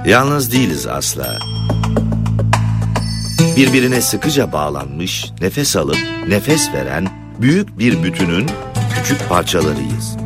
Yalnız değiliz asla. Birbirine sıkıca bağlanmış, nefes alıp nefes veren büyük bir bütünün küçük parçalarıyız.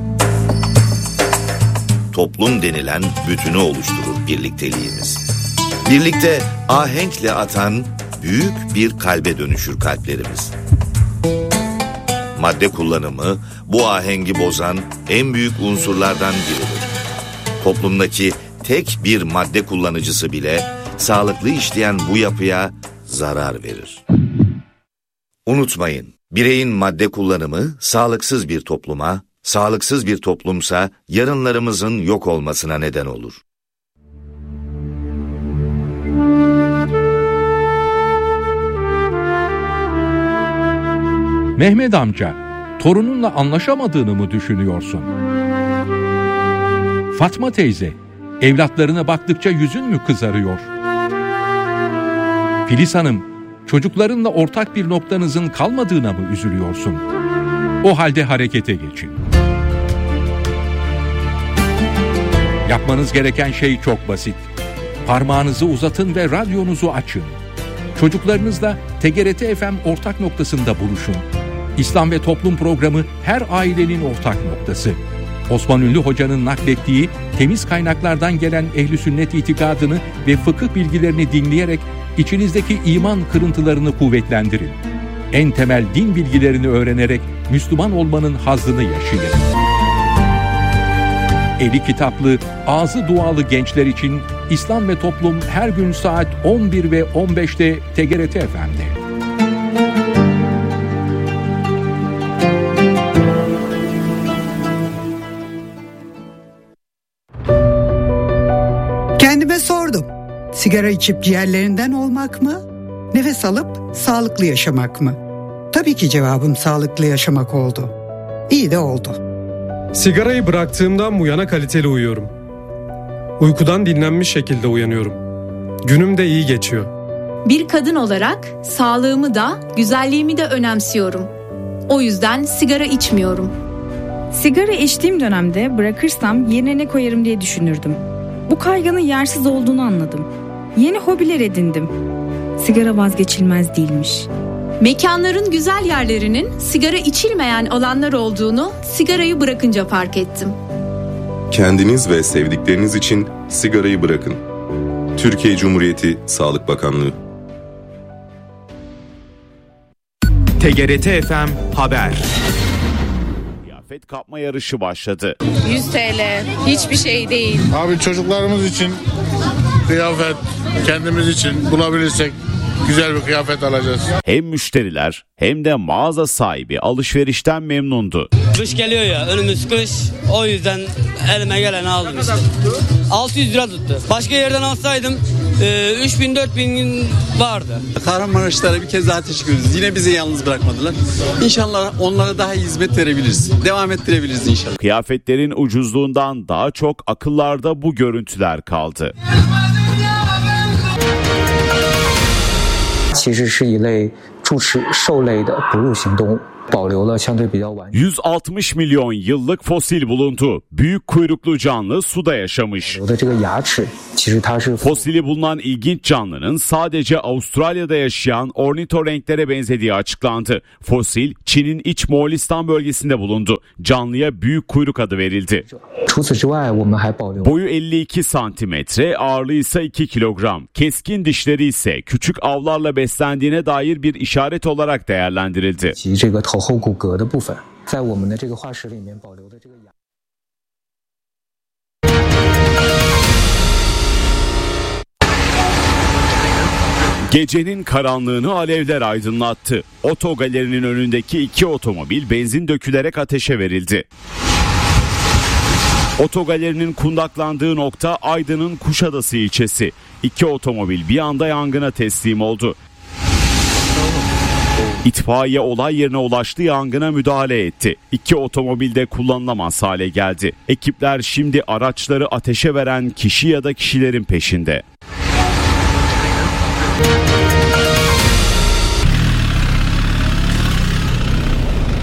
Toplum denilen bütünü oluşturur birlikteliğimiz. Birlikte ahenkle atan büyük bir kalbe dönüşür kalplerimiz. Madde kullanımı bu ahengi bozan en büyük unsurlardan biridir. Toplumdaki tek bir madde kullanıcısı bile sağlıklı işleyen bu yapıya zarar verir. Unutmayın, bireyin madde kullanımı sağlıksız bir topluma, sağlıksız bir toplumsa yarınlarımızın yok olmasına neden olur. Mehmet amca, torununla anlaşamadığını mı düşünüyorsun? Fatma teyze, evlatlarına baktıkça yüzün mü kızarıyor? Filiz Hanım, çocuklarınla ortak bir noktanızın kalmadığına mı üzülüyorsun? O halde harekete geçin. Yapmanız gereken şey çok basit. Parmağınızı uzatın ve radyonuzu açın. Çocuklarınızla TGRT FM ortak noktasında buluşun. İslam ve Toplum programı her ailenin ortak noktası. Osman Ünlü Hoca'nın naklettiği temiz kaynaklardan gelen ehl-i sünnet itikadını ve fıkıh bilgilerini dinleyerek içinizdeki iman kırıntılarını kuvvetlendirin. En temel din bilgilerini öğrenerek Müslüman olmanın hazzını yaşayın. Eli kitaplı, ağzı dualı gençler için İslam ve Toplum her gün saat 11 ve 15'te TGRT FM'de. Kendime sordum. Sigara içip ciğerlerinden olmak mı? Nefes alıp sağlıklı yaşamak mı? Tabii ki cevabım sağlıklı yaşamak oldu. İyi de oldu. Sigarayı bıraktığımdan bu yana kaliteli uyuyorum. Uykudan dinlenmiş şekilde uyanıyorum. Günüm de iyi geçiyor. Bir kadın olarak sağlığımı da güzelliğimi de önemsiyorum. O yüzden sigara içmiyorum. Sigara içtiğim dönemde bırakırsam yerine ne koyarım diye düşünürdüm. Bu kaygının yersiz olduğunu anladım. Yeni hobiler edindim. Sigara vazgeçilmez değilmiş. Mekanların güzel yerlerinin sigara içilmeyen alanlar olduğunu sigarayı bırakınca fark ettim. Kendiniz ve sevdikleriniz için sigarayı bırakın. Türkiye Cumhuriyeti Sağlık Bakanlığı. TGRT FM Haber. Kıyafet kapma yarışı başladı. 100 TL hiçbir şey değil. Abi çocuklarımız için kıyafet, kendimiz için bulabilirsek güzel bir kıyafet alacağız. Hem müşteriler hem de mağaza sahibi alışverişten memnundu. Kış geliyor ya, önümüz kış. O yüzden elime geleni aldım işte. 600 lira tuttu. Başka yerden alsaydım 3000-4000 vardı. Kahramanmaraşlara bir kez daha teşekkür ederiz. Yine bizi yalnız bırakmadılar. İnşallah onlara daha iyi hizmet verebiliriz. Devam ettirebiliriz inşallah. Kıyafetlerin ucuzluğundan daha çok akıllarda bu görüntüler kaldı. 其实是一类注齿兽类的哺乳型动物，保留了相对比较完整。 160 milyon yıllık fosil bulundu. Büyük kuyruklu canlı suda yaşamış. Fosili bulunan ilginç canlının sadece Avustralya'da yaşayan ornitorenklere benzediği açıklandı. Fosil Çin'in iç Moğolistan bölgesinde bulundu. Canlıya büyük kuyruk adı verildi. Boyu 52 santimetre, ağırlığı ise 2 kilogram. Keskin dişleri ise küçük avlarla beslendiğine dair bir işaret olarak değerlendirildi. Gecenin karanlığını alevler aydınlattı. Otogalerinin önündeki 2 otomobil benzin dökülerek ateşe verildi. Otogalerinin kundaklandığı nokta Aydın'ın Kuşadası ilçesi. 2 otomobil bir anda yangına teslim oldu. İtfaiye olay yerine ulaştı, yangına müdahale etti. 2 otomobil de kullanılamaz hale geldi. Ekipler şimdi araçları ateşe veren kişi ya da kişilerin peşinde.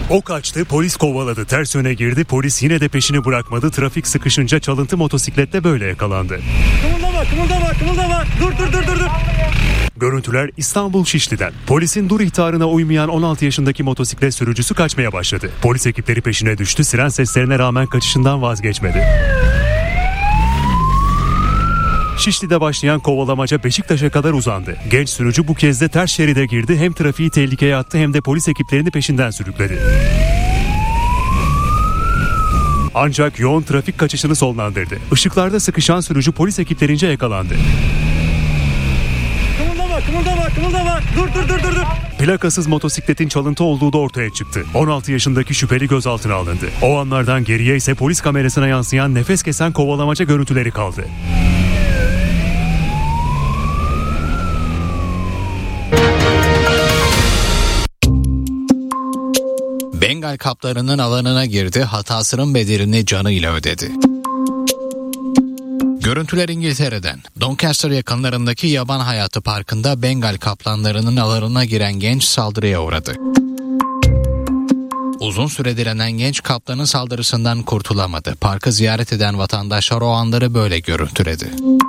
O kaçtı, polis kovaladı, ters yöne girdi, polis yine de peşini bırakmadı, trafik sıkışınca çalıntı motosikletle böyle yakalandı. Kımıldama, dur. Görüntüler İstanbul Şişli'den. Polisin dur ihtarına uymayan 16 yaşındaki motosiklet sürücüsü kaçmaya başladı. Polis ekipleri peşine düştü, siren seslerine rağmen kaçışından vazgeçmedi. Şişli'de başlayan kovalamaca Beşiktaş'a kadar uzandı. Genç sürücü bu kez de ters şeride girdi, hem trafiği tehlikeye attı hem de polis ekiplerini peşinden sürükledi. Ancak yoğun trafik kaçışını sonlandırdı. Işıklarda sıkışan sürücü polis ekiplerince yakalandı. Kımıldama, dur. Plakasız motosikletin çalıntı olduğu da ortaya çıktı. 16 yaşındaki şüpheli gözaltına alındı. O anlardan geriye ise polis kamerasına yansıyan nefes kesen kovalamaca görüntüleri kaldı. Bengal kaplarının alanına girdi, hatasının bedelini canıyla ödedi. Görüntüler İngiltere'den. Doncaster yakınlarındaki Yaban Hayatı Parkı'nda Bengal kaplanlarının alanına giren genç saldırıya uğradı. Uzun süre direnen genç kaplanın saldırısından kurtulamadı. Parkı ziyaret eden vatandaşlar o anları böyle görüntüledi.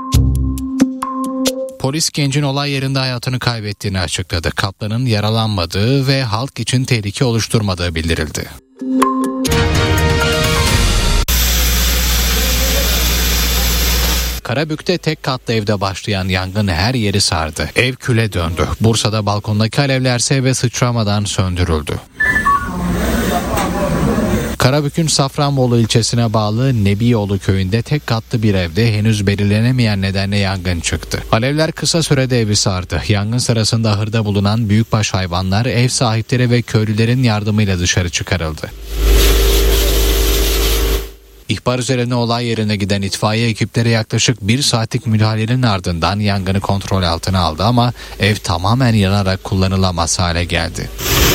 Polis gencin olay yerinde hayatını kaybettiğini açıkladı. Kaplanın yaralanmadığı ve halk için tehlike oluşturmadığı bildirildi. Karabük'te tek katlı evde başlayan yangın her yeri sardı. Ev küle döndü. Bursa'da balkondaki alevlerse eve sıçramadan söndürüldü. Karabük'ün Safranbolu ilçesine bağlı Nebiyolu köyünde tek katlı bir evde henüz belirlenemeyen nedenle yangın çıktı. Alevler kısa sürede evi sardı. Yangın sırasında ahırda bulunan büyükbaş hayvanlar ev sahipleri ve köylülerin yardımıyla dışarı çıkarıldı. İhbar üzerine olay yerine giden itfaiye ekipleri yaklaşık 1 saatlik müdahalenin ardından yangını kontrol altına aldı ama ev tamamen yanarak kullanılamaz hale geldi.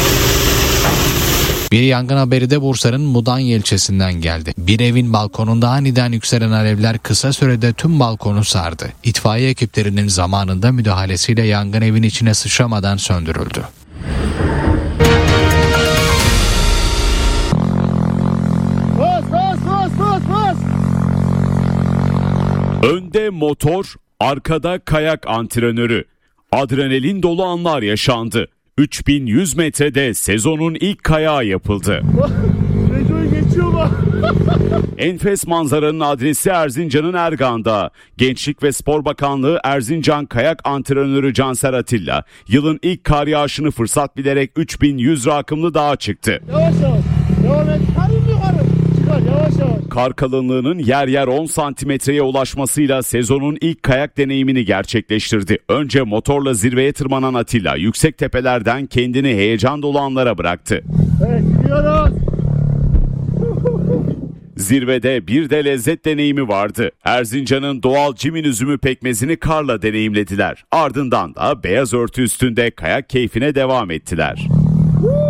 Bir yangın haberi de Bursa'nın Mudanya ilçesinden geldi. Bir evin balkonunda aniden yükselen alevler kısa sürede tüm balkonu sardı. İtfaiye ekiplerinin zamanında müdahalesiyle yangın evin içine sıçramadan söndürüldü. Önde motor, arkada kayak antrenörü. Adrenalin dolu anlar yaşandı. 3100 metrede sezonun ilk kayağı yapıldı. Enfes manzaranın adresi Erzincan'ın Ergan'da. Gençlik ve Spor Bakanlığı Erzincan kayak antrenörü Canser Atilla, yılın ilk kar yağışını fırsat bilerek 3100 rakımlı dağa çıktı. Yavaş. Devam et. Yavaş. Kar kalınlığının yer yer 10 santimetreye ulaşmasıyla sezonun ilk kayak deneyimini gerçekleştirdi. Önce motorla zirveye tırmanan Atilla yüksek tepelerden kendini heyecan dolu anlara bıraktı. Evet, gidiyoruz. Zirvede bir de lezzet deneyimi vardı. Erzincan'ın doğal cimin üzümü pekmezini karla deneyimlediler. Ardından da beyaz örtü üstünde kayak keyfine devam ettiler.